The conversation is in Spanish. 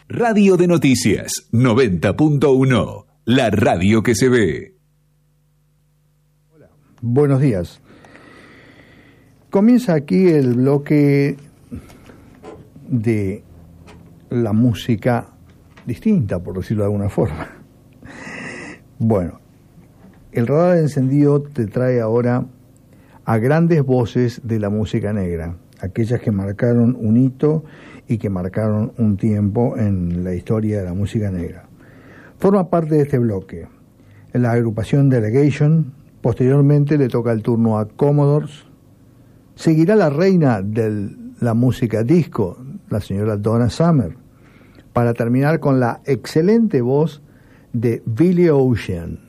Radio de Noticias 90.1, la radio que se ve. Hola, buenos días. Comienza aquí el bloque de la música distinta, por decirlo de alguna forma. Bueno, el radar encendido te trae ahora a grandes voces de la música negra, aquellas que marcaron un hito y que marcaron un tiempo en la historia de la música negra. Forma parte de este bloque la agrupación Delegation. Posteriormente le toca el turno a Commodores. Seguirá la reina de la música disco, la señora Donna Summer, para terminar con la excelente voz de Billy Ocean.